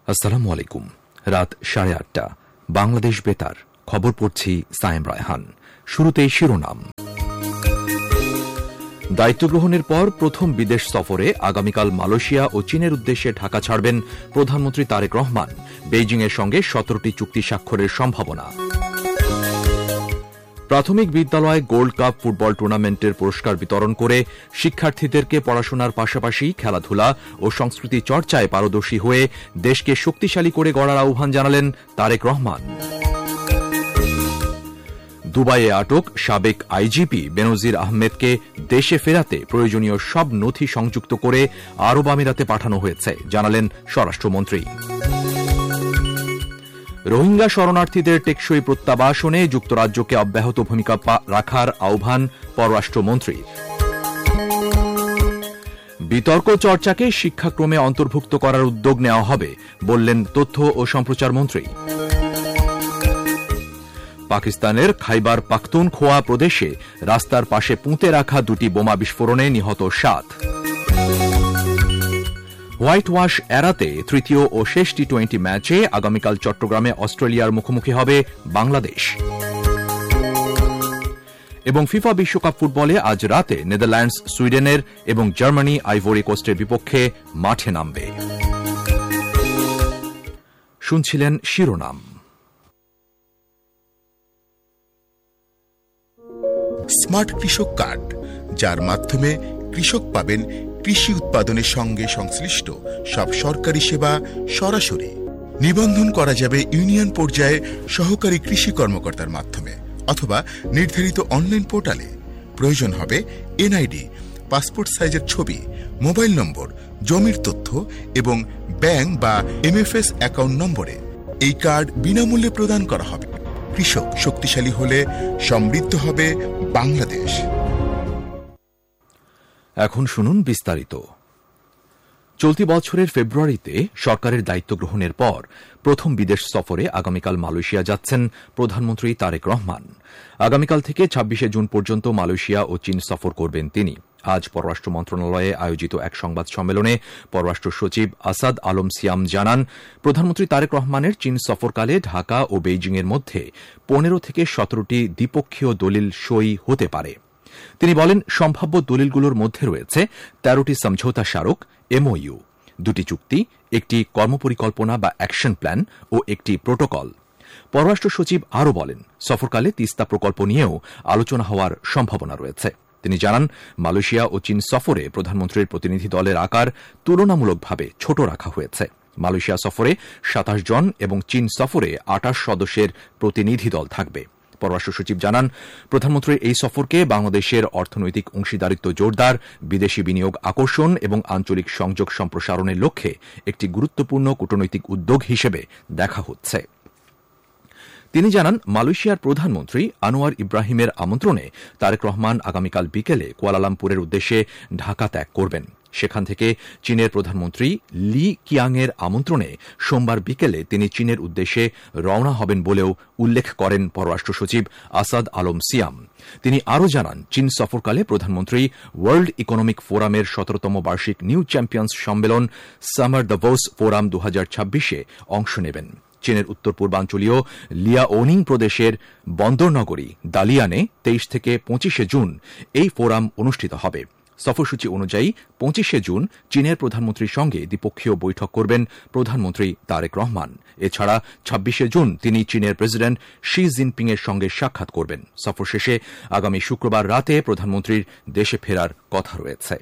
আসসালামু আলাইকুম। রাত 8:30 বাংলাদেশ বেতার খবর পড়ছি সায়েম রায়হান। শুরুতেই শিরোনাম। দায়িত্ব গ্রহণের পর প্রথম বিদেশ সফরে আগামীকাল মালয়েশিয়া ও চীনের উদ্দেশ্যে ঢাকা ছাড়বেন প্রধানমন্ত্রী তারেক রহমান। বেইজিংয়ের সঙ্গে 17টি চুক্তি স্বাক্ষরের সম্ভাবনা। প্রাথমিক বিদ্যালয় গোল্ড কাপ ফুটবল টুর্নামেন্টের পুরস্কার বিতরণ করে শিক্ষার্থীদেরকে পড়াশোনার পাশাপাশি খেলাধুলা ও সংস্কৃতি চর্চায় পারদর্শী হয়ে দেশকে শক্তিশালী করে গড়ার আহ্বান জানালেন তারেক রহমান। দুবাইয়ে আটক সাবেক আইজিপি বেনজির আহমেদকে দেশে ফেরাতে প্রয়োজনীয় সব নথি সংযুক্ত করে আরব আমিরাতে পাঠানো হয়েছে, জানালেন স্বরাষ্ট্রমন্ত্রী। রোহিঙ্গা শরণার্থীদের টেকসই প্রত্যাবাসনে যুক্তরাজ্যকে অব্যাহত ভূমিকা রাখার আহ্বান পররাষ্ট্রমন্ত্রী। বিতর্ক চর্চাকে শিক্ষাক্রমে অন্তর্ভুক্ত করার উদ্যোগ নেওয়া হবে, বললেন তথ্য ও সম্প্রচার মন্ত্রী। পাকিস্তানের খাইবার পাখতুনখোয়া প্রদেশে রাস্তার পাশে পুঁতে রাখা দুটি বোমা বিস্ফোরণে নিহত 7। হোয়াইট ওয়াশ এড়াতে তৃতীয় ও শেষ টি-20 ম্যাচে আগামীকাল চট্টগ্রামে অস্ট্রেলিয়ার মুখোমুখি হবে বাংলাদেশ। এবং ফিফা বিশ্বকাপ ফুটবলে আজ রাতে নেদারল্যান্ডস সুইডেনের এবং জার্মানি আইভরি কোস্টের বিপক্ষে মাঠে নামবে। শুনছিলেন শিরোনাম। স্মার্ট কৃষক কার্ড, যার মাধ্যমে কৃষক পাবেন কৃষি উৎপাদনের সঙ্গে সংশ্লিষ্ট সব সরকারি সেবা সরাসরি। নিবন্ধন করা যাবে ইউনিয়ন পর্যায়ে সহকারী কৃষি কর্মকর্তার মাধ্যমে অথবা নির্ধারিত অনলাইন পোর্টালে। প্রয়োজন হবে এনআইডি, পাসপোর্ট সাইজের ছবি, মোবাইল নম্বর, জমির তথ্য এবং ব্যাংক বা এমএফএস অ্যাকাউন্ট নম্বরে। এই কার্ড বিনামূল্যে প্রদান করা হবে। কৃষক শক্তিশালী হলে সমৃদ্ধ হবে বাংলাদেশ। এখন শুনুন বিস্তারিত। চলতি বছরের ফেব্রুয়ারিতে সরকারের দায়িত্ব গ্রহণের পর প্রথম বিদেশ সফরে আগামীকাল মালয়েশিয়া যাচ্ছেন প্রধানমন্ত্রী তারেক রহমান। আগামীকাল থেকে 26 জুন পর্যন্ত মালয়েশিয়া ও চীন সফর করবেন তিনি। আজ পররাষ্ট্র মন্ত্রণালয়ে আয়োজিত এক সংবাদ সম্মেলনে পররাষ্ট্র সচিব আসাদ আলম সিয়াম জানান, প্রধানমন্ত্রী তারেক রহমানের চীন সফরকালে ঢাকা ও বেইজিংয়ের মধ্যে 15 থেকে 17টি দ্বিপক্ষীয় দলিল সই হতে পারে। তিনি বলেন, সম্ভাব্য দলিলগুলোর মধ্যে রয়েছে 13টি সমঝোতা স্মারক এমওইউ, 2টি চুক্তি, একটি কর্মপরিকল্পনা বা অ্যাকশন প্ল্যান ও একটি প্রোটোকল। পররাষ্ট্র সচিব আরও বলেন, সফরকালে তিস্তা প্রকল্প নিয়েও আলোচনা হওয়ার সম্ভাবনা রয়েছে। তিনি জানান, মালয়েশিয়া ও চীন সফরে প্রধানমন্ত্রীর প্রতিনিধি দলের আকার তুলনামূলকভাবে ছোট রাখা হয়েছে। মালয়েশিয়া সফরে 27 জন এবং চীন সফরে 28 সদস্যের প্রতিনিধি দল থাকবে। পররাষ্ট্র সচিব জানান, প্রধানমন্ত্রীর এই সফরকে বাংলাদেশের অর্থনৈতিক অংশীদারিত্ব জোরদার, বিদেশি বিনিয়োগ আকর্ষণ এবং আঞ্চলিক সংযোগ সম্প্রসারণের লক্ষ্যে একটি গুরুত্বপূর্ণ কূটনৈতিক উদ্যোগ হিসেবে দেখা হচ্ছে। তিনি জানান, মালয়েশিয়ার প্রধানমন্ত্রী আনোয়ার ইব্রাহিমের আমন্ত্রণে তারেক রহমান আগামীকাল বিকেলে কুয়ালালামপুরের উদ্দেশ্যে ঢাকা ত্যাগ করবেন। সেখান থেকে চীনের প্রধানমন্ত্রী লি কিয়াংয়ের আমন্ত্রণে সোমবার বিকেলে তিনি চীনের উদ্দেশ্যে রওনা হবেন বলেও উল্লেখ করেন পররাষ্ট্র সচিব আসাদ আলম সিয়াম। তিনি আরও জানান, চীন সফরকালে প্রধানমন্ত্রী ওয়ার্ল্ড ইকোনমিক ফোরামের 17তম বার্ষিক নিউ চ্যাম্পিয়ন্স সম্মেলন সামার দাভোস ফোরাম 2026-এ অংশ নেবেন। চীনের উত্তর পূর্বাঞ্চলীয় লিয়াওনিং প্রদেশের বন্দরনগরী দালিয়ানে 23 থেকে 25 জুন এই ফোরাম অনুষ্ঠিত হবে। সফরসূচি অনুযায়ী 25 জুন চীনের প্রধানমন্ত্রীর সঙ্গে দ্বিপক্ষীয় বৈঠক করবেন প্রধানমন্ত্রী তারেক রহমান। এছাড়া 26 জুন তিনি চীনের প্রেসিডেন্ট শি জিনপিংয়ের সঙ্গে সাক্ষাৎ করবেন। সফর শেষে আগামী শুক্রবার রাতে প্রধানমন্ত্রীর দেশে ফেরার কথা রয়েছে।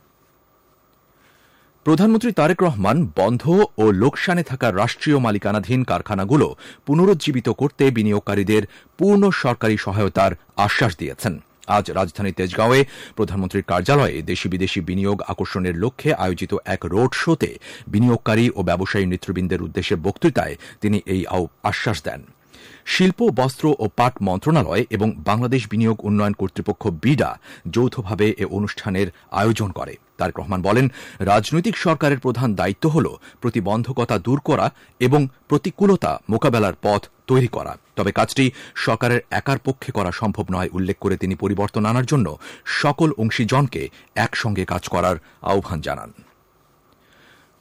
প্রধানমন্ত্রী তারেক রহমান বন্ধ ও লোকসানে থাকা রাষ্ট্রীয় মালিকানাধীন কারখানাগুলো পুনরুজ্জীবিত করতে বিনিয়োগকারীদের পূর্ণ সরকারি সহায়তার আশ্বাস দিয়েছেন। আজ রাজধানী তেজগাঁওয়ে প্রধানমন্ত্রীর কার্যালয়ে দেশি বিদেশি বিনিয়োগ আকর্ষণের লক্ষ্যে আয়োজিত এক রোড শোতে বিনিয়োগকারী ও ব্যবসায়ী নেতৃবৃন্দের উদ্দেশ্যে বক্তৃতায় তিনি এই আশ্বাস দেন। শিল্প, বস্ত্র ও পাট মন্ত্রণালয় এবং বাংলাদেশ বিনিয়োগ উন্নয়ন কর্তৃপক্ষ বিডা যৌথভাবে এ অনুষ্ঠানের আয়োজন করে। তারেক রহমান বলেন, রাজনৈতিক সরকারের প্রধান দায়িত্ব হল প্রতিবন্ধকতা দূর করা এবং প্রতিকূলতা মোকাবেলার পথ তৈরি করা। তবে কাজটি সরকারের একার পক্ষে করা সম্ভব নয় উল্লেখ করে তিনি পরিবর্তন আনার জন্য সকল অংশীজনকে একসঙ্গে কাজ করার আহ্বান জানান।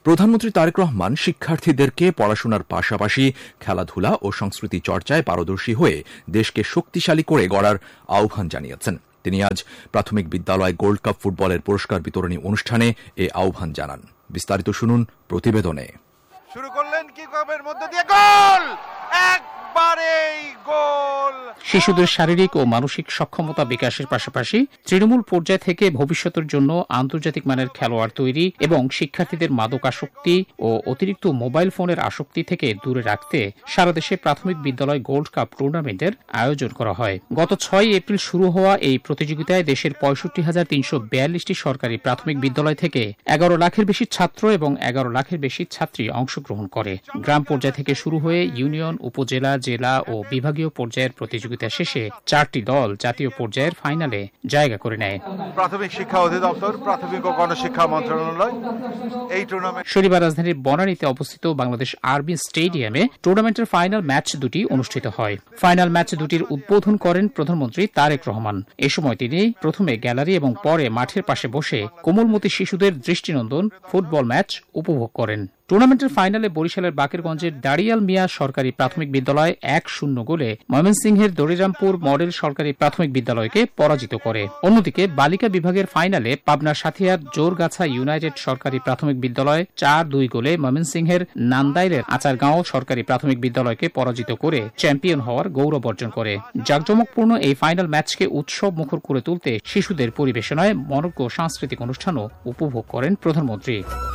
প্রধানমন্ত্রী তারেক রহমান শিক্ষার্থীদেরকে পড়াশোনার পাশাপাশি খেলাধুলা ও সংস্কৃতি চর্চায় পারদর্শী হয়ে দেশকে শক্তিশালী করে গড়ার আহ্বান জানিয়েছেন। তিনি আজ প্রাথমিক বিদ্যালয় গোল্ড কাপ ফুটবলের পুরস্কার বিতরণী অনুষ্ঠানে এ আহ্বান জানান। বিস্তারিত শুনুন প্রতিবেদনে। শুরু করলেন কিকঅফের মধ্য দিয়ে গোল, একবারেই গোল। শিশুদের শারীরিক ও মানসিক সক্ষমতা বিকাশের পাশাপাশি তৃণমূল পর্যায় থেকে ভবিষ্যতের জন্য আন্তর্জাতিক মানের খেলোয়াড় তৈরি এবং শিক্ষার্থীদের মাদকাসক্তি ও অতিরিক্ত মোবাইল ফোনের আসক্তি থেকে দূরে রাখতে সারা দেশে প্রাথমিক বিদ্যালয় গোল্ড কাপ টুর্নামেন্টের আয়োজন করা হয়। গত 6 এপ্রিল শুরু হওয়া এই প্রতিযোগিতায় দেশের ৬৫,৩৪২টি সরকারি প্রাথমিক বিদ্যালয় থেকে ১১ লাখের বেশি ছাত্র এবং ১১ লাখের বেশি ছাত্রী অংশগ্রহণ করে। গ্রাম পর্যায় থেকে শুরু হয়ে ইউনিয়ন, উপজেলা, জেলা ও বিভাগীয় পর্যায়ের প্রতিযোগিতা শেষে 4টি দল জাতীয় পর্যায়ের ফাইনালে জায়গা করে নেয়। প্রাথমিক শিক্ষা অধিদপ্তর, প্রাথমিক ও গণশিক্ষা মন্ত্রণালয় এই টুর্নামেন্ট শনিবার রাজধানীর বনানীতে অবস্থিত বাংলাদেশ আর্মি স্টেডিয়ামে টুর্নামেন্টের ফাইনাল ম্যাচ দুটি অনুষ্ঠিত হয়। ফাইনাল ম্যাচ দুটির উদ্বোধন করেন প্রধানমন্ত্রী তারেক রহমান। এ সময় তিনি প্রথমে গ্যালারি এবং পরে মাঠের পাশে বসে কোমলমতি শিশুদের দৃষ্টিনন্দন ফুটবল ম্যাচ উপভোগ করেন। টুর্নামেন্টের ফাইনালে বরিশালের বাকেরগঞ্জের দাড়িয়াল মিয়া সরকারি প্রাথমিক বিদ্যালয় ১-০ গোলে ময়মনসিংহের দড়িরামপুর মডেল সরকারি প্রাথমিক বিদ্যালয়কে পরাজিত করে। অন্যদিকে বালিকা বিভাগের ফাইনালে পাবনার সাথিয়ার জোরগাছা ইউনাইটেড সরকারি প্রাথমিক বিদ্যালয় ৪-২ গোলে ময়মনসিংহের নান্দাইলের আচারগাঁও সরকারি প্রাথমিক বিদ্যালয়কে পরাজিত করে চ্যাম্পিয়ন হওয়ার গৌরব অর্জন করে। জাঁকজমকপূর্ণ এই ফাইনাল ম্যাচকে উৎসব মুখর করে তুলতে শিশুদের পরিবেশনায় মনোজ্ঞ সাংস্কৃতিক অনুষ্ঠানও উপভোগ করেন প্রধানমন্ত্রী।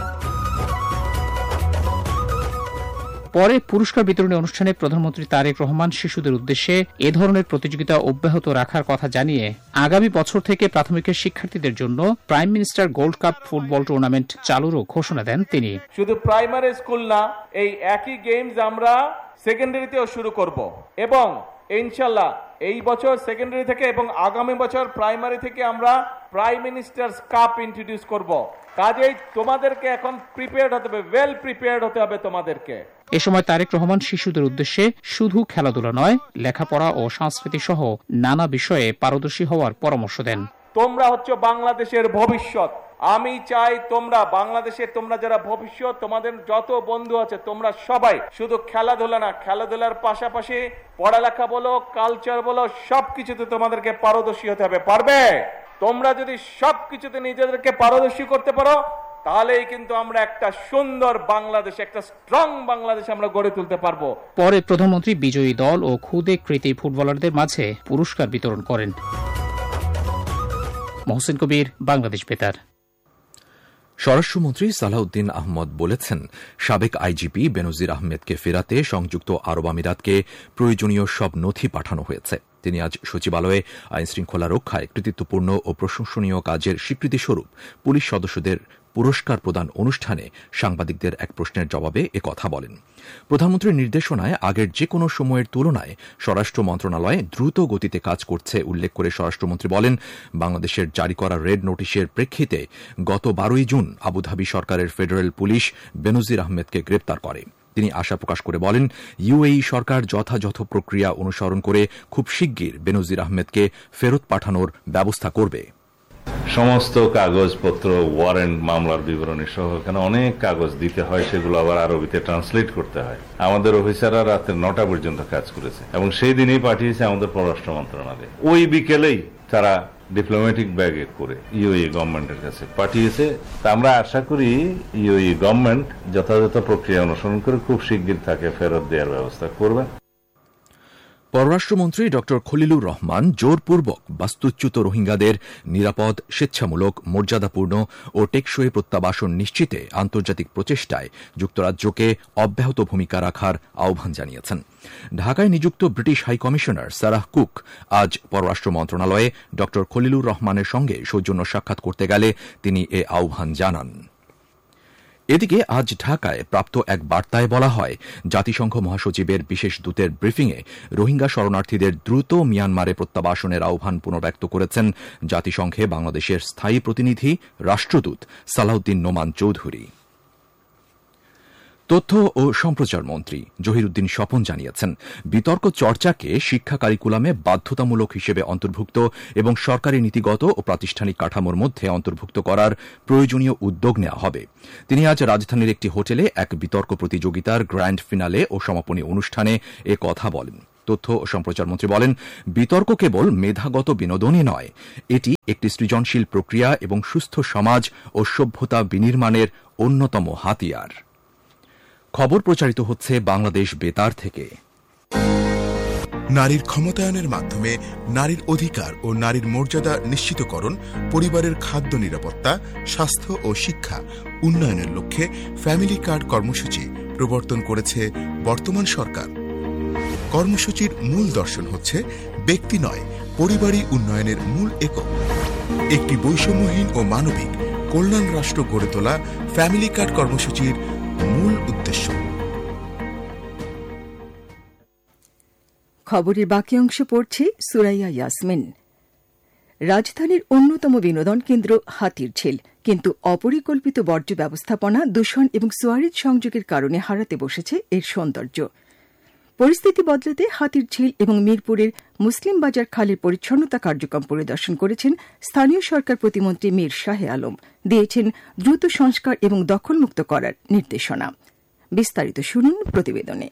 পরে পুরস্কার বিতরণী অনুষ্ঠানে প্রধানমন্ত্রী তারেক রহমান শিশুদের উদ্দেশ্যে এ ধরনের প্রতিযোগিতা অব্যাহত রাখার কথা জানিয়ে আগামী বছর থেকে প্রাথমিকের শিক্ষার্থীদের জন্য prime minister gold cup football tournament চালুরও ঘোষণা দেন তিনি। শুধু প্রাইমারি স্কুল না, এই একই গেমস আমরা সেকেন্ডারিতেও শুরু করব এবং ইনশাল্লাহ এই বছর সেকেন্ডারি থেকে এবং আগামী বছর প্রাইমারি থেকে আমরা প্রাইম মিনিস্টার্স কাপ ইন্ট্রোডিউস করব। কাজেই তোমাদেরকে এখন প্রিপেয়ার্ড হতে হবে, ওয়েল প্রিপেয়ার্ড হতে হবে তোমাদেরকে। এ সময় তারেক রহমান শিশুদের উদ্দেশ্যে শুধু খেলাধুলা নয়, লেখাপড়া ও সংস্কৃতি সহ নানা বিষয়ে পারদর্শী হওয়ার পরামর্শ দেন। তোমরা হচ্ছে বাংলাদেশের ভবিষ্যৎ। আমি চাই তোমরা বাংলাদেশের, তোমরা যারা ভবিষ্যৎ, তোমাদের যত বন্ধু আছে তোমরা সবাই শুধু খেলাধুলা না, খেলাধুলার পাশাপাশি পড়ালেখা বলো, কালচার বলো, সবকিছুতে তোমাদেরকে পারদর্শী হতে হবে। পারবে? তোমরা যদি সবকিছুতে নিজেদেরকে পারদর্শী করতে পারো তাহলেই কিন্তু আমরা একটা সুন্দর বাংলাদেশ, একটা স্ট্রং বাংলাদেশ আমরা গড়ে তুলতে পারবো। পরে প্রধানমন্ত্রী বিজয়ী দল ও ক্ষুদে কৃতী ফুটবলারদের মাঝে পুরস্কার বিতরণ করেন। মহসিন কবির, বাংলাদেশ বেতার। স্বরাষ্ট্রমন্ত্রী সালাউদ্দিন আহমদ বলেছেন, সাবেক আইজিপি বেনজির আহমেদকে ফেরাতে সংযুক্ত আরব আমিরাতকে প্রয়োজনীয় সব নথি পাঠানো হয়েছে। তিনি আজ সচিবালয়ে আইনশৃঙ্খলা রক্ষায় কৃতিত্বপূর্ণ ও প্রশংসনীয় কাজের স্বীকৃতিস্বরূপ পুলিশ সদস্যদের পুরস্কার প্রদান অনুষ্ঠানে সাংবাদিকদের এক প্রশ্নের জবাবে একথা বলেন। প্রধানমন্ত্রীর নির্দেশনায় আগের যে কোনো সময়ের তুলনায় স্বরাষ্ট্র মন্ত্রণালয় দ্রুত গতিতে কাজ করছে উল্লেখ করে স্বরাষ্ট্রমন্ত্রী বলেন, বাংলাদেশের জারি করা রেড নোটিশের প্রেক্ষিতে গত 12 জুন আবুধাবি সরকারের ফেডারেল পুলিশ বেনজির আহমেদকে গ্রেপ্তার করে। তিনি আশা প্রকাশ করে বলেন, ইউএই সরকার যথাযথ প্রক্রিয়া অনুসরণ করে খুব শিগগির বেনজির আহমেদকে ফেরত পাঠানোর ব্যবস্থা করবে। সমস্ত কাগজপত্র, ওয়ারেন্ট, মামলার বিবরণী সহ এখানে অনেক কাগজ দিতে হয়, সেগুলো আবার আরবিতে ট্রান্সলেট করতে হয়। আমাদের অফিসাররা রাতে 9টা পর্যন্ত কাজ করেছে এবং সেই দিনেই পাঠিয়েছে আমাদের পররাষ্ট্র মন্ত্রণালয়ে। ওই বিকেলেই তারা ডিপ্লোম্যাটিক ব্যাগে করে ইউএই গভর্নমেন্টের কাছে পাঠিয়েছে। তা আমরা আশা করি ইউএই গভর্নমেন্ট যথাযথ প্রক্রিয়া অনুসরণ করে খুব শিগগির তাকে ফেরত দেওয়ার ব্যবস্থা করবে। পররাষ্ট্রমন্ত্রী ড খলিলুর রহমান জোরপূর্বক বাস্তুচ্যুত রোহিঙ্গাদের নিরাপদ, স্বেচ্ছামূলক, মর্যাদাপূর্ণ ও টেকসই প্রত্যাবাসন নিশ্চিতে আন্তর্জাতিক প্রচেষ্টায় যুক্তরাজ্যকে অব্যাহত ভূমিকা রাখার আহ্বান জানিয়েছেন। ঢাকায় নিযুক্ত ব্রিটিশ হাইকমিশনার সারাহ কুক আজ পররাষ্ট্র মন্ত্রণালয়ে ড খলিলুর রহমানের সঙ্গে সৌজন্য সাক্ষাৎ করতে গেলে তিনি এ আহ্বান জানান। এদিকে আজ ঢাকায় প্রাপ্ত এক বার্তায় বলা হয়, জাতিসংঘ মহাসচিবের বিশেষ দূতের ব্রিফিংয়ে রোহিঙ্গা শরণার্থীদের দ্রুত মিয়ানমারে প্রত্যাবাসনের আহ্বান পুনর্ব্যক্ত করেছেন জাতিসংঘে বাংলাদেশের স্থায়ী প্রতিনিধি রাষ্ট্রদূত সালাউদ্দিন নোমান চৌধুরী। তথ্য ও সম্প্রচার মন্ত্রী জহিরুদ্দিন স্বপন জানিয়েছেন, বিতর্ক চর্চাকে শিক্ষা কারিকুলামে বাধ্যতামূলক হিসেবে অন্তর্ভুক্ত এবং সরকারি নীতিগত ও প্রাতিষ্ঠানিক কাঠামোর মধ্যে অন্তর্ভুক্ত করার প্রয়োজনীয় উদ্যোগ নেওয়া হবে। তিনি আজ রাজধানীর একটি হোটেলে এক বিতর্ক প্রতিযোগিতার গ্র্যান্ড ফিনালে ও সমাপনী অনুষ্ঠানে এ কথা বলেন। তথ্য ও সম্প্রচার মন্ত্রী বলেন, বিতর্ক কেবল মেধাগত বিনোদনই নয়, এটি একটি সৃজনশীল প্রক্রিয়া এবং সুস্থ সমাজ ও সভ্যতা বিনির্মাণের অন্যতম হাতিয়ার। খবর প্রচারিত হচ্ছে বাংলাদেশ বেতার থেকে। নারীর ক্ষমতায়নের মাধ্যমে নারীর অধিকার ও নারীর মর্যাদা নিশ্চিতকরণ, পরিবারের খাদ্য নিরাপত্তা, স্বাস্থ্য ও শিক্ষা উন্নয়নের লক্ষ্যে ফ্যামিলি কার্ড কর্মসূচি প্রবর্তন করেছে বর্তমান সরকার। কর্মসূচির মূল দর্শন হচ্ছে ব্যক্তি নয়, পরিবারই উন্নয়নের মূল একক। একটি বৈষম্যহীন ও মানবিক কল্যাণ রাষ্ট্র গড়ে তোলা ফ্যামিলি কার্ড কর্মসূচির মূল উদ্দেশ্য। খবরের বাকি অংশ পড়ছে সুরাইয়া ইয়াসমিন। রাজধানীর অন্যতম বিনোদন কেন্দ্র হাতিরঝিল, কিন্তু অপরিকল্পিত বর্জ্য ব্যবস্থাপনা, দূষণ এবং সোয়ারিজ সংযোগের কারণে হারাতে বসেছে এর সৌন্দর্য। পরিস্থিতি বদলাতে হাতিরঝিল এবং মিরপুরের মুসলিম বাজার খালের পরিচ্ছন্নতা কার্যক্রম পরিদর্শন করেছেন স্থানীয় সরকার প্রতিমন্ত্রী মীর শাহে আলম। দিয়েছেন দ্রুত সংস্কার এবং দখলমুক্ত করার নির্দেশনা। বিস্তারিত শুনুন প্রতিবেদনে।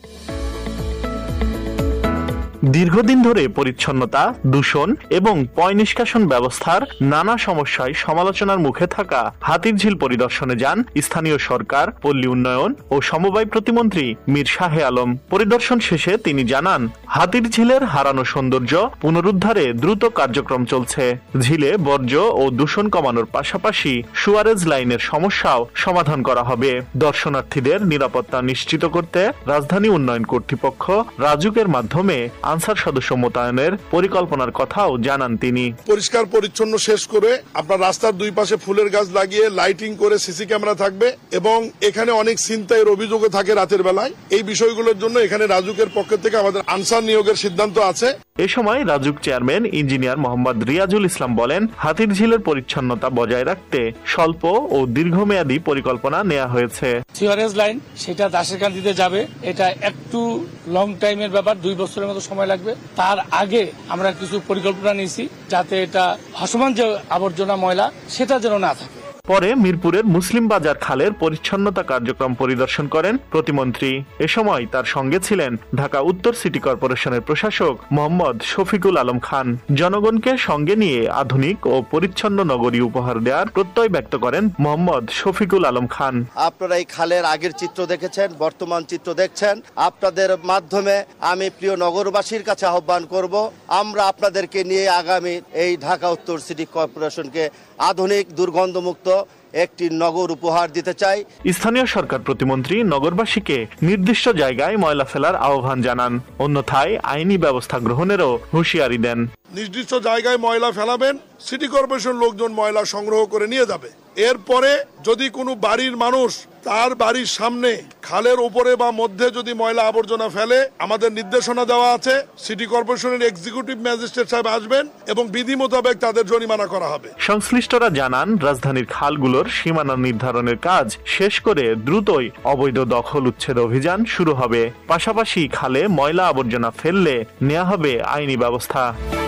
দীর্ঘদিন ধরে পরিচ্ছন্নতা, দূষণ এবং পয় নিষ্কাশন ব্যবস্থার নানা সমস্যায় সমালোচনার মুখে থাকা হাতিরঝিল পরিদর্শনে যান স্থানীয় সরকার, পল্লী উন্নয়ন ও সমবায় প্রতিমন্ত্রী মীর শাহে আলম। পরিদর্শন শেষে তিনি জানান, হাতিরঝিলের হারানো সৌন্দর্য পুনরুদ্ধারে দ্রুত কার্যক্রম চলছে। ঝিলে বর্জ্য ও দূষণ কমানোর পাশাপাশি সুয়ারেজ লাইনের সমস্যাও সমাধান করা হবে। দর্শনার্থীদের নিরাপত্তা নিশ্চিত করতে রাজধানী উন্নয়ন কর্তৃপক্ষ রাজুকের মাধ্যমে আনসার সদস্য মোতায়েনের পরিকল্পনার কথাও জানান তিনি। পরিষ্কার পরিচ্ছন্ন শেষ করে আপনার রাস্তার দুই পাশে ফুলের গাছ লাগিয়ে লাইটিং করে সিসি ক্যামেরা থাকবে এবং এখানে অনেক ছিনতাইয়ের অভিযোগও থাকে রাতের বেলায়। এই বিষয়গুলোর জন্য এখানে রাজুকের পক্ষ থেকে আমাদের আনসার নিয়োগের সিদ্ধান্ত আছে। এ সময় রাজুক চেয়ারম্যান ইঞ্জিনিয়ার মোহাম্মদ রিয়াজুল ইসলাম বলেন, হাতিরঝিলের পরিচ্ছন্নতা বজায় রাখতে স্বল্প ও দীর্ঘমেয়াদী পরিকল্পনা নেওয়া হয়েছে। সিওয়ারেজ লাইন সেটা দাসেরকান্দিতে যাবে, এটা একটু লং টাইমের ব্যাপার, 2 বছরের মতো সময় লাগবে। তার আগে আমরা কিছু পরিকল্পনা নিয়েছি যাতে এটা ভাসমান যে আবর্জনা ময়লা সেটা যেন না থাকে। পরে মিরপুরের মুসলিম বাজার খালের পরিচ্ছন্নতা কার্যক্রম পরিদর্শন করেন প্রতিমন্ত্রী। এ সময় তার সঙ্গে ছিলেন ঢাকা উত্তর সিটি কর্পোরেশনের প্রশাসক মোহাম্মদ শফিকুল আলম খান। জনগণকে সঙ্গে নিয়ে আধুনিক ও পরিচ্ছন্ন নগরী উপহার দেওয়ার প্রত্যয় ব্যক্ত করেন মোহাম্মদ শফিকুল আলম খান। আপনারা এই খালের আগের চিত্র দেখেছেন, বর্তমান চিত্র দেখছেন। আপনাদের মাধ্যমে আমি প্রিয় নগরবাসীর কাছে আহ্বান করব, আমরা আপনাদেরকে নিয়ে আগামী এই ঢাকা উত্তর সিটি কর্পোরেশনকে আধুনিক দুর্গন্ধমুক্ত একটি নগর উপহার দিতে চাই। স্থানীয় সরকার প্রতিমন্ত্রী নগরবাসীকে নির্দিষ্ট জায়গায় ময়লা ফেলার আহ্বান জানান, অন্যথায় আইনি ব্যবস্থা গ্রহণেরও হুঁশিয়ারি দেন। নির্দিষ্ট জায়গায় ময়লা ফেলাবেন, সিটি কর্পোরেশন লোকজন ময়লা সংগ্রহ করে নিয়ে যাবে। এরপরে যদি কোনো বাড়ির মানুষ তার বাড়ির সামনে খালের উপরে বা মধ্যে যদি ময়লা আবর্জনা ফেলে, আমাদের নির্দেশনা দেওয়া আছে, সিটি কর্পোরেশনের এক্সিকিউটিভ ম্যাজিস্ট্রেট সাহেব আসবেন এবং বিধি মোতাবেক তাদের জরিমানা করা হবে। সংশ্লিষ্টরা জানান, রাজধানীর খালগুলোর সীমানা নির্ধারণের কাজ শেষ করে দ্রুতই অবৈধ দখল উচ্ছেদ অভিযান শুরু হবে। পাশাপাশি খালে ময়লা আবর্জনা ফেললে নেওয়া হবে আইনি ব্যবস্থা।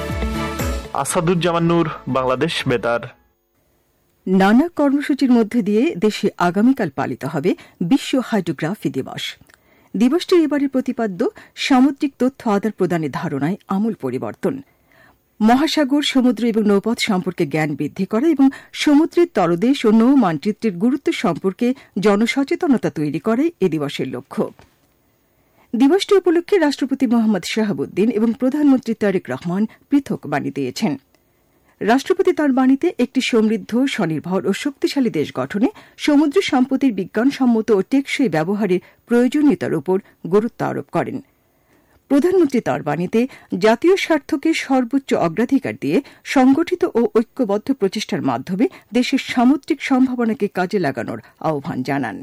আসাদুজ্জামান নূর, বাংলাদেশ বেতার। নানা কর্মসূচির মধ্যে দিয়ে দেশে আগামীকাল পালিত হবে বিশ্ব হাইড্রোগ্রাফি দিবস। দিবসটির এবারের প্রতিপাদ্য সামুদ্রিক তথ্য আদান প্রদানের ধারণায় আমূল পরিবর্তন। মহাসাগর, সমুদ্র এবং নৌপথ সম্পর্কে জ্ঞান বৃদ্ধি করা এবং সমুদ্রের তলদেশ ও নৌ মানচিত্রের গুরুত্ব সম্পর্কে জনসচেতনতা তৈরি করাই এ দিবসের লক্ষ্য। দিবসটি উপলক্ষে রাষ্ট্রপতি মোহাম্মদ শাহাবুদ্দিন এবং প্রধানমন্ত্রী তারেক রহমান পৃথক বাণী দিয়েছেন। রাষ্ট্রপতি তাঁর বাণীতে একটি সমৃদ্ধ, স্বনির্ভর ও শক্তিশালী দেশ গঠনে সমুদ্র সম্পদের বিজ্ঞানসম্মত ও টেকসই ব্যবহারের প্রয়োজনীয়তার উপর গুরুত্ব আরোপ করেন। প্রধানমন্ত্রী তাঁর বাণীতে জাতীয় স্বার্থকে সর্বোচ্চ অগ্রাধিকার দিয়ে সংগঠিত ও ঐক্যবদ্ধ প্রচেষ্টার মাধ্যমে দেশের সামুদ্রিক সম্ভাবনাকে কাজে লাগানোর আহ্বান জানান।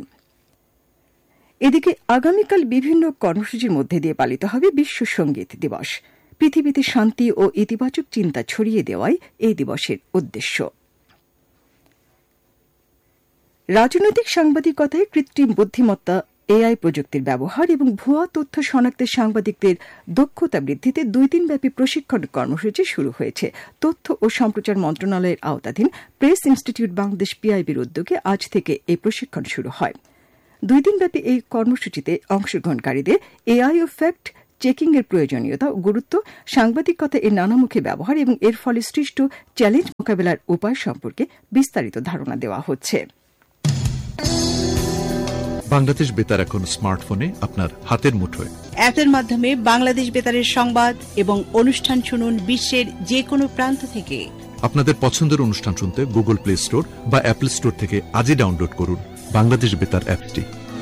এদিকে আগামীকাল বিভিন্ন কর্মসূচির মধ্যে দিয়ে পালিত হবে বিশ্ব সঙ্গীত দিবস। পৃথিবীতে শান্তি ও ইতিবাচক চিন্তা ছড়িয়ে দেওয়াই এই দিবসের উদ্দেশ্য। রাজনৈতিক সাংবাদিকতায় কৃত্রিম বুদ্ধিমত্তা এআই প্রযুক্তির ব্যবহার এবং ভুয়া তথ্য শনাক্তে সাংবাদিকদের দক্ষতা বৃদ্ধিতে 2 দিনব্যাপী প্রশিক্ষণ কর্মসূচি শুরু হয়েছে। তথ্য ও সম্প্রচার মন্ত্রণালয়ের আওতাধীন প্রেস ইনস্টিটিউট বাংলাদেশ পিআইবির উদ্যোগে আজ থেকে এই প্রশিক্ষণ শুরু হয়। 2 দিনব্যাপী এই কর্মসূচিতে অংশগ্রহণকারীদের এআই ও ফ্যাক্ট চেকিং এর প্রয়োজনীয়তা ও গুরুত্ব, সাংবাদিকতা এর নানামুখী ব্যবহার এবং এর ফলে সৃষ্ট চ্যালেঞ্জ মোকাবেলার উপায় সম্পর্কে বিস্তারিত ধারণা দেওয়া হচ্ছে। বাংলাদেশ বেতার এখন স্মার্টফোনে আপনার হাতের মুঠোয়। অ্যাপের মাধ্যমে বাংলাদেশ বেতারের সংবাদ এবং অনুষ্ঠান শুনুন বিশ্বের যে কোনো প্রান্ত থেকে। আপনাদের পছন্দের অনুষ্ঠান শুনতে গুগল প্লে স্টোর বা অ্যাপল স্টোর থেকে আজই ডাউনলোড করুন বাংলাদেশ বেতার অ্যাপটি।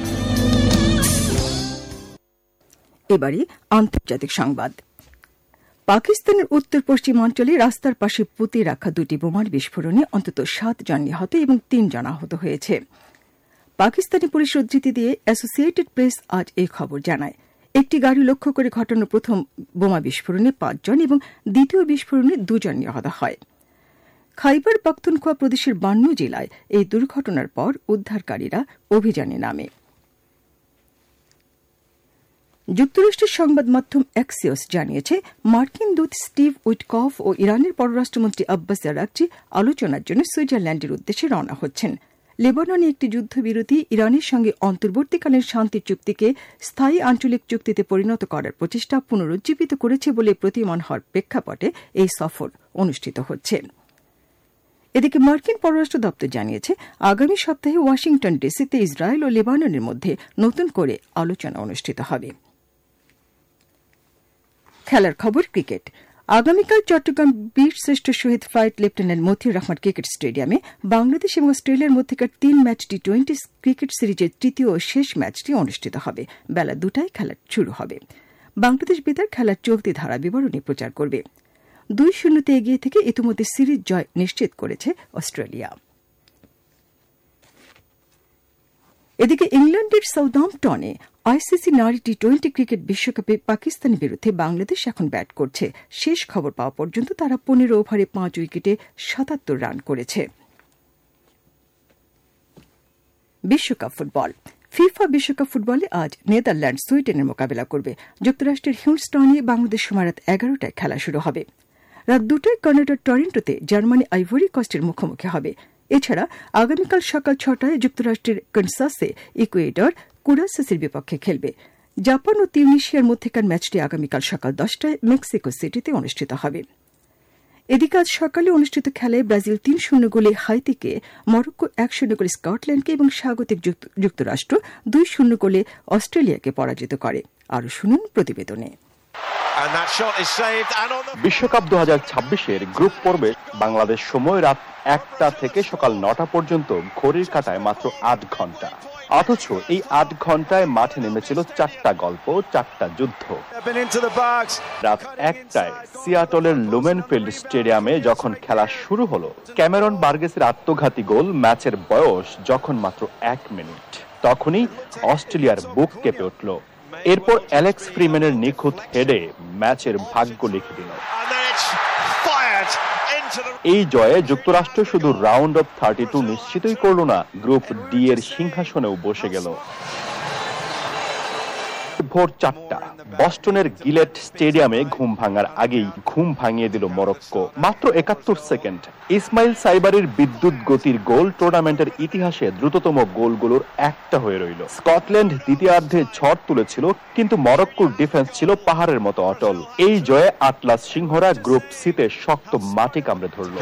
এবারে আন্তর্জাতিক সংবাদ। পাকিস্তানের উত্তর পশ্চিমাঞ্চলে রাস্তার পাশে পুঁতে রাখা 2টি বোমার বিস্ফোরণে অন্তত 7 জন নিহত এবং 3 জন আহত হয়েছে। পাকিস্তানি পুলিশ উদ্ধৃতি দিয়ে অ্যাসোসিয়েটেড প্রেস আজ এই খবর জানায়। একটি গাড়ি লক্ষ্য করে ঘটানো প্রথম বোমা বিস্ফোরণে 5 জন এবং দ্বিতীয় বিস্ফোরণে 2 জন নিহত হয়। খাইবার পাখতুনখোয়া প্রদেশের বান্নু জেলায় এই দুর্ঘটনার পর উদ্ধারকারীরা অভিযানে নামে। যুক্তরাষ্ট্রের সংবাদ মাধ্যম অ্যাক্সিওস জানিয়েছে মার্কিন দূত স্টিভ উইটকফ ও ইরানের পররাষ্ট্রমন্ত্রী আব্বাস আরাগচি আলোচনার জন্য সুইজারল্যান্ডের উদ্দেশ্যে রওনা হচ্ছেন। লেবাননে একটি যুদ্ধবিরতি ইরানের সঙ্গে অন্তর্বর্তীকালীন শান্তি চুক্তিকে স্থায়ী আঞ্চলিক চুক্তিতে পরিণত করার প্রচেষ্টা পুনরুজ্জীবিত করেছে বলে প্রতীয়মান হওয়ার প্রেক্ষাপটে এই সফর অনুষ্ঠিত হচ্ছে। এদিকে মার্কিন পররাষ্ট্র দপ্তর জানিয়েছে আগামী সপ্তাহে ওয়াশিংটন ডিসিতে ইসরায়েল ও লেবাননের মধ্যে নতুন করে আলোচনা অনুষ্ঠিত হবে। খেলার খবর ক্রিকেট। আগামীকাল চট্টগ্রাম বীরশ্রেষ্ঠ শহীদ flight lieutenant Motiur Rahman cricket স্টেডিয়ামে বাংলাদেশ এবং অস্ট্রেলিয়ার মধ্যকার 3 ম্যাচ টি-20 ক্রিকেট সিরিজের তৃতীয় ও শেষ ম্যাচটি অনুষ্ঠিত হবে। বেলা 2টায় খেলা শুরু হবে। বাংলাদেশ বেতার খেলার চলতি ধারা বিবরণী প্রচার করবে। 2-0 এগিয়ে থেকে ইতিমধ্যে সিরিজ জয় নিশ্চিত করেছে অস্ট্রেলিয়া। এদিকে ইংল্যান্ডের সাউদাম্পটনে আইসিসি নারী টি-20 ক্রিকেট বিশ্বকাপে পাকিস্তানের বিরুদ্ধে বাংলাদেশ এখন ব্যাট করছে। শেষ খবর পাওয়া পর্যন্ত তারা 15 ওভারে 5 উইকেটে 77 রান করেছে। বিশ্বকাপ ফুটবল। ফিফা বিশ্বকাপ ফুটবলে আজ নেদারল্যান্ড সুইডেনের মোকাবিলা করবে। যুক্তরাষ্ট্রের হিউস্টনে বাংলাদেশ সময় রাত 11টায় খেলা শুরু হবে। রাত 2টায় কানাডার টরন্টোতে জার্মানি আইভরি কোস্টের মুখোমুখি হবে। এছাড়া আগামীকাল সকাল 6টায় যুক্তরাষ্ট্রের কানসাসে ইকুয়েডর কুরাসাসের বিপক্ষে খেলবে। জাপান ও তিউনিশিয়ার মধ্যকার ম্যাচটি আগামীকাল সকাল 10টায় মেক্সিকো সিটিতে অনুষ্ঠিত হবে। এদিকে আজ সকালে অনুষ্ঠিত খেলায় ব্রাজিল 3-0 গোলে হাইতিকে, মরক্কো 1-0 গোলে স্কটল্যান্ডকে এবং স্বাগতিক যুক্তরাষ্ট্র 2-0 গোলে অস্ট্রেলিয়াকে পরাজিত করে। আরও শুনুন প্রতিবেদনে। বিশ্বকাপ 2026-এর গ্রুপ পর্বে বাংলাদেশ সময় রাত 1টা থেকে সকাল 9টা পর্যন্ত ঘড়ির কাঁটায় মাত্র 8 ঘন্টা। অথচ এই 8 ঘন্টায় মাঠে নেমেছিল 4টা গল্প, 4টা যুদ্ধ। রাত 1টায় সিয়াটলের লুমেনফিল্ড স্টেডিয়ামে যখন খেলা শুরু হলো, ক্যামেরন বার্গেসের আত্মঘাতী গোল ম্যাচের বয়স যখন মাত্র 1 মিনিট, তখনই অস্ট্রেলিয়ার বুক কেঁপে উঠল। এরপর অ্যালেক্স ফ্রিম্যানের নিখুঁত হেডে ম্যাচের ভাগ্য লিখে দিল। এই জয়ে যুক্তরাষ্ট্র শুধু রাউন্ড অফ 32 নিশ্চিতই করল না, গ্রুপ ডি এর সিংহাসনেও বসে গেল। ভোর 4টা বস্টনের গিলেট স্টেডিয়ামে ঘুম ভাঙার আগেই ঘুম ভাঙিয়ে দিল মরক্কো। মাত্র 71 সেকেন্ড ইসমাইল সাইবারির বিদ্যুৎ গতির গোল টুর্নামেন্টের ইতিহাসে দ্রুততম গোলগুলোর একটা হয়ে রইল। স্কটল্যান্ড দ্বিতীয়ার্ধে ঝড় তুলেছিল, কিন্তু মরক্কোর ডিফেন্স ছিল পাহাড়ের মতো অটল। এই জয়ে আটলাস সিংহরা গ্রুপ সিতে শক্ত মাটি কামড়ে ধরল।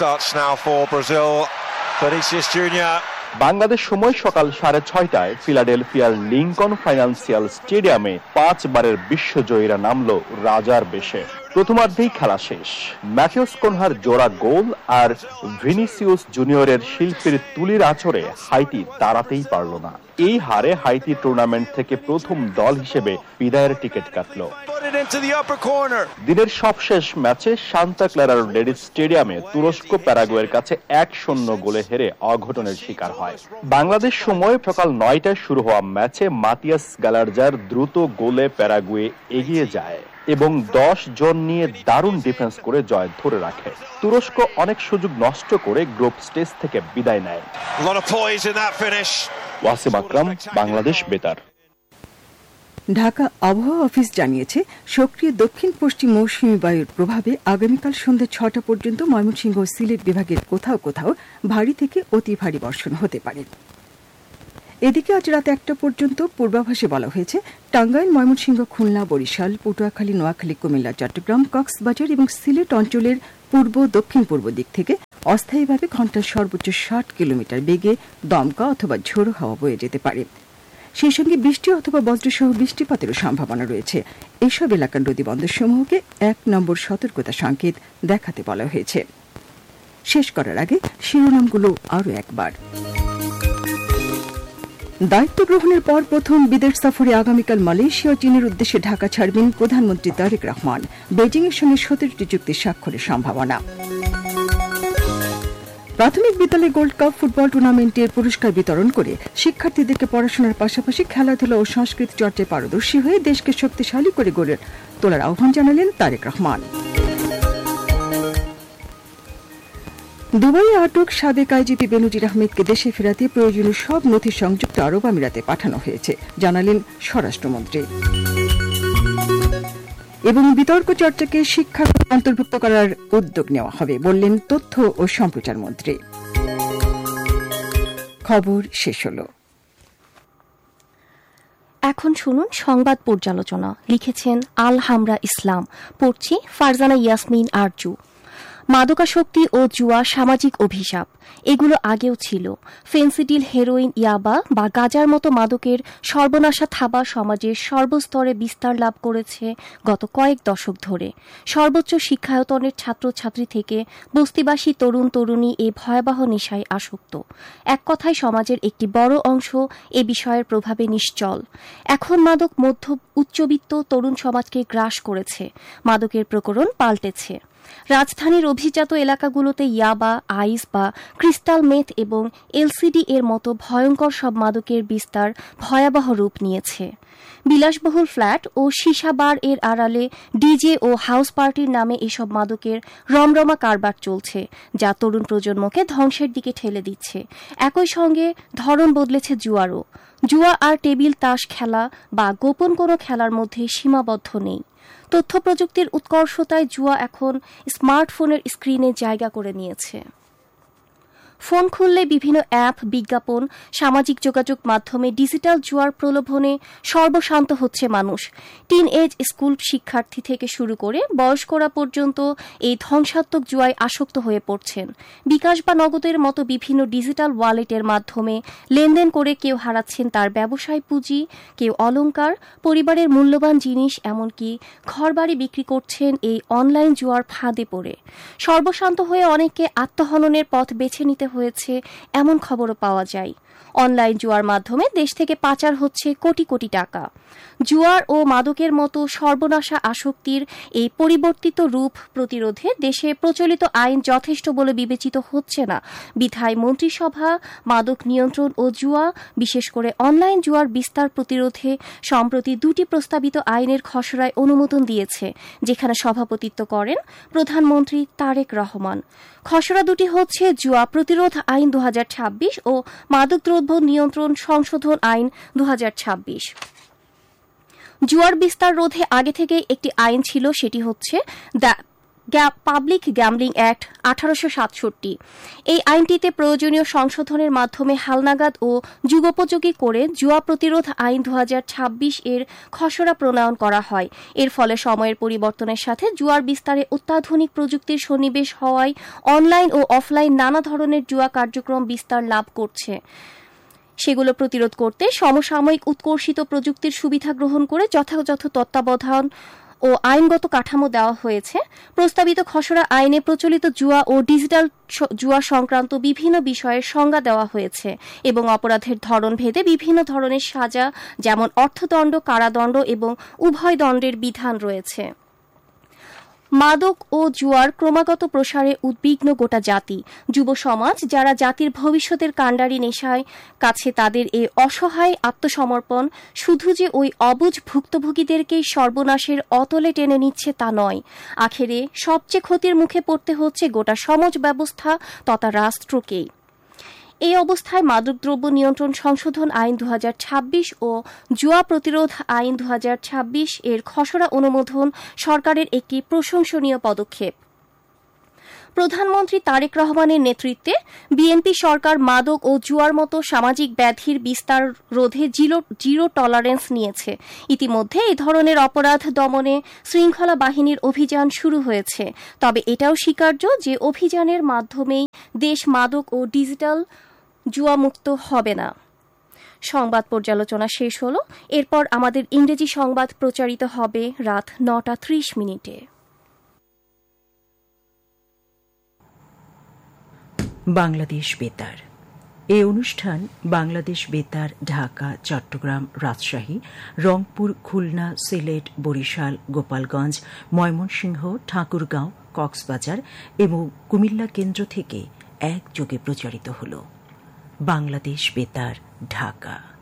বাংলাদেশ সময় সকাল 6:30টায় ফিলাডেলফিয়ার লিঙ্কন ফাইন্যান্সিয়াল স্টেডিয়ামে 5 বারের বিশ্বজয়ীরা নামল রাজার বেশে। প্রথমার্ধেই খেলা শেষ। ম্যাথিউস কোনহার জোড়া গোল আর ভিনিসিয়াস জুনিয়রের শিল্পীর তুলির আঁচড়ে হাইতি দাঁড়াতেই পারল না। এই হারে হাইতি টুর্নামেন্ট থেকে প্রথম দল হিসেবে বিদায়ের টিকিট কাটল। দিনের সবশেষ ম্যাচে সান্তা ক্লারার লেডিস স্টেডিয়ামে তুরস্ক প্যারাগুয়ের কাছে 1-0 গোলে হেরে অঘটনের শিকার হয়। বাংলাদেশ সময় সকাল 9টায় শুরু হওয়া ম্যাচে মাতিয়াস গালারজার দ্রুত গোলে প্যারাগুয়ে এগিয়ে যায় এবং 10 জন নিয়ে দারুণ ডিফেন্স করে জয় ধরে রাখে। তুরস্ক অনেক সুযোগ নষ্ট করে গ্রুপ স্টেজ থেকে বিদায় নেয়। ওয়াসিম আকরাম, বাংলাদেশ বেতার। ঢাকা আবহাওয়া অফিস জানিয়েছে, সক্রিয় দক্ষিণ পশ্চিম মৌসুমী বায়ুর প্রভাবে আগামীকাল সন্ধ্যা ৬টা পর্যন্ত ময়মনসিংহ ও সিলেট বিভাগের কোথাও কোথাও ভারী থেকে অতি ভারী বর্ষণ হতে পারে। এদিকে আজ রাত ১টা পর্যন্ত পূর্বাভাসে বলা হয়েছে, টাঙ্গাইল, ময়মনসিংহ, খুলনা, বরিশাল, পটুয়াখালী, নোয়াখালী, কুমিল্লা, চট্টগ্রাম, কক্সবাজার এবং সিলেট অঞ্চলের পূর্ব দক্ষিণ পূর্ব দিক থেকে অস্থায়ীভাবে ঘণ্টায় সর্বোচ্চ ৬০ কিলোমিটার বেগে দমকা অথবা ঝোড়ো হাওয়া বয়ে যেতে পারে। সেই সঙ্গে বৃষ্টি অথবা বজ্রসহ বৃষ্টিপাতেরও সম্ভাবনা রয়েছে। এসব এলাকার নদীবন্দরসমূহকে ১ নম্বর সতর্কতা সংকেত দেখাতে বলা হয়েছে। শেষ করার আগে শিরোনামগুলো আরও একবার। দায়িত্ব গ্রহণের পর প্রথম বিদেশ সফরে আগামীকাল মালয়েশিয়া ও চীনের উদ্দেশ্যে ঢাকা ছাড়বেন প্রধানমন্ত্রী তারেক রহমান। বেজিংয়ের সঙ্গে ১৭টি চুক্তি স্বাক্ষরের সম্ভাবনা। প্রাথমিক বিদ্যালয় গোল্ড কাপ ফুটবল টুর্নামেন্টের পুরস্কার বিতরণ করে শিক্ষার্থীদেরকে পড়াশোনার পাশাপাশি খেলাধুলা ও সংস্কৃতি চর্চায় পারদর্শী হয়ে দেশকে শক্তিশালী করে গড়ে তোলার আহ্বান জানালেন তারেক রহমান। দুবাইয়ে আটক সাবেক আইজিপি বেনজির আহমেদকে দেশে ফেরাতে প্রয়োজনীয় সব নথি সংযুক্ত আরব আমিরাতে পাঠানো হয়েছে, জানালেন স্বরাষ্ট্রমন্ত্রী। এবং বিতর্ক চর্চাকে শিক্ষার অন্তর্ভুক্ত করার উদ্যোগ নেওয়া হবে, বললেন তথ্য ও সম্প্রচার মন্ত্রী। খবর শেষ হল। এখন শুনুন সংবাদ পর্যালোচনা। লিখেছেন আল হামরা ইসলাম, পড়ছি ফারজানা ইয়াসমিন আরজু। মাদকাসক্তি ও জুয়া সামাজিক অভিশাপ, এগুলো আগেও ছিল। ফেন্সিডিল, হেরোইন, ইয়াবা বা গাঁজার মতো মাদকের সর্বনাশা থাবা সমাজের সর্বস্তরে বিস্তার লাভ করেছে গত কয়েক দশক ধরে। সর্বোচ্চ শিক্ষায়তনের ছাত্রছাত্রী থেকে বস্তিবাসী তরুণ তরুণী এ ভয়াবহ নেশায় আসক্ত। এক কথায় সমাজের একটি বড় অংশ এ বিষয়ের প্রভাবে নিশ্চল। এখন মাদক মধ্য উচ্চবিত্ত তরুণ সমাজকে গ্রাস করেছে। মাদকের প্রকরণ পাল্টেছে। রাজধানীর অভিজাত এলাকাগুলোতে ইয়াবা, আইস বা ক্রিস্টাল মেথ এবং এলসিডি এর মতো ভয়ঙ্কর সব মাদকের বিস্তার ভয়াবহ রূপ নিয়েছে। বিলাসবহুল ফ্ল্যাট ও সীসা বার এর আড়ালে ডিজে ও হাউস পার্টির নামে এসব মাদকের রমরমা কারবার চলছে, যা তরুণ প্রজন্মকে ধ্বংসের দিকে ঠেলে দিচ্ছে। একই সঙ্গে ধরন বদলেছে জুয়ারও। জুয়া আর টেবিল তাস খেলা বা গোপন কোনো খেলার মধ্যে সীমাবদ্ধ নেই। তথ্য প্রযুক্তির উৎকর্ষতায় জুয়া এখন স্মার্টফোনের স্ক্রিনে জায়গা করে নিয়েছে। ফোন খুললে বিভিন্ন অ্যাপ, বিজ্ঞাপন, সামাজিক যোগাযোগ মাধ্যমে ডিজিটাল জুয়ার প্রলোভনে সর্বশান্ত হচ্ছে মানুষ। টিন এজ স্কুল শিক্ষার্থী থেকে শুরু করে বয়স্করা পর্যন্ত এই ধ্বংসাত্মক জুয়ায় আসক্ত হয়ে পড়ছেন। বিকাশ বা নগদের মতো বিভিন্ন ডিজিটাল ওয়ালেটের মাধ্যমে লেনদেন করে কেউ হারাচ্ছেন তার ব্যবসায় পুঁজি, কেউ অলংকার, পরিবারের মূল্যবান জিনিস, এমনকি ঘরবাড়ি বিক্রি করছেন এই অনলাইন জুয়ার ফাঁদে পড়ে। সর্বশান্ত হয়ে অনেককে আত্মহননের পথ বেছে নিতে হয়েছে, এমন খবরও পাওয়া যায়। অনলাইন জুয়ার মাধ্যমে দেশ থেকে পাচার হচ্ছে কোটি কোটি টাকা। জুয়ার ও মাদকের মতো সর্বনাশা আসক্তির এই পরিবর্তিত রূপ প্রতিরোধে দেশে প্রচলিত আইন যথেষ্ট বলে বিবেচিত হচ্ছে না। বিধায় মন্ত্রিসভা মাদক নিয়ন্ত্রণ ও জুয়া, বিশেষ করে অনলাইন জুয়ার বিস্তার প্রতিরোধে সম্প্রতি 2টি প্রস্তাবিত আইনের খসড়ায় অনুমোদন দিয়েছে, যেখানে সভাপতিত্ব করেন প্রধানমন্ত্রী তারেক রহমান। খসড়া দুটি হচ্ছে জুয়া প্রতিরোধ আইন 2026 ও মাদকদ্রব্য নিয়ন্ত্রণ সংশোধন আইন 2026। জুয়ার বিস্তার রোধে আগে থেকেই একটি আইন ছিল, সেটি হচ্ছে পাবলিক গ্যাম্বলিং অ্যাক্ট 1867। এই আইনটিতে প্রয়োজনীয় সংশোধনের মাধ্যমে হালনাগাদ ও যুগোপযোগী করে জুয়া প্রতিরোধ আইন 2026 এর খসড়া প্রণয়ন করা হয়। এর ফলে সময়ের পরিবর্তনের সাথে জুয়ার বিস্তারে অত্যাধুনিক প্রযুক্তির সন্নিবেশ হওয়ায় অনলাইন ও অফলাইন নানা ধরনের জুয়া কার্যক্রম বিস্তার লাভ করছে। সেগুলো প্রতিরোধ করতে সমসাময়িক উৎকর্ষিত প্রযুক্তির সুবিধা গ্রহণ করে যথাযথ তত্ত্বাবধান ও আইনগত কাঠামো দেওয়া হয়েছে। প্রস্তাবিত খসড়া আইনে প্রচলিত জুয়া ও ডিজিটাল জুয়া সংক্রান্ত বিভিন্ন বিষয়ের সংজ্ঞা দেওয়া হয়েছে এবং অপরাধের ধরন ভেদে বিভিন্ন ধরনের সাজা, যেমন অর্থদণ্ড, কারাদণ্ড এবং উভয় দণ্ডের বিধান রয়েছে। মাদক ও জুয়ার ক্রমাগত প্রসারে উদ্বিগ্ন গোটা জাতি, যুব সমাজ, যারা জাতির ভবিষ্যতের কাণ্ডারি নেশায় কাছে তাদের এই অসহায় আত্মসমর্পণ শুধু যে ওই অবুঝ ভুক্তভোগীদেরকেই সর্বনাশের অতলে টেনে নিচ্ছে তা নয়, আখেরে সবচেয়ে ক্ষতির মুখে পড়তে হচ্ছে গোটা সমাজ ব্যবস্থা তথা রাষ্ট্রকেই। এই অবস্থায় মাদকদ্রব্য নিয়ন্ত্রণ সংশোধন আইন 2026 ও জুয়া প্রতিরোধ আইন 2026 এর খসড়া অনুমোদন সরকারের একটি প্রশংসনীয় পদক্ষেপ। প্রধানমন্ত্রী তারেক রহমানের নেতৃত্বে বিএনপি সরকার মাদক ও জুয়ার মতো সামাজিক ব্যাধির বিস্তার রোধে জিরো টলারেন্স নিয়েছে। ইতিমধ্যে এই ধরনের অপরাধ দমনে শৃঙ্খলা বাহিনীর অভিযান শুরু হয়েছে। তবে এটাও স্বীকার্য যে অভিযানের মাধ্যমেই দেশ মাদক ও ডিজিটাল জুয়ামুক্ত হবে না। সংবাদ পর্যালোচনা শেষ হল। এরপর আমাদের ইংরেজি সংবাদ প্রচারিত হবে রাত 9:30। বাংলাদেশ বেতার। এই অনুষ্ঠান বাংলাদেশ বেতার ঢাকা, চট্টগ্রাম, রাজশাহী, রংপুর, খুলনা, সিলেট, বরিশাল, গোপালগঞ্জ, ময়মনসিংহ, ঠাকুরগাঁও, কক্সবাজার এবং কুমিল্লা কেন্দ্র থেকে একযোগে প্রচারিত হল। বাংলাদেশ বেতার ঢাকা।